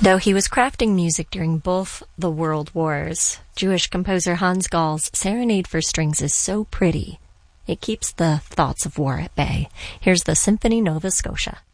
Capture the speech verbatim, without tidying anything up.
Though he was crafting music during both the world wars, Jewish composer Hans Gall's Serenade for Strings is so pretty. It keeps the thoughts of war at bay. Here's the Symphony Nova Scotia.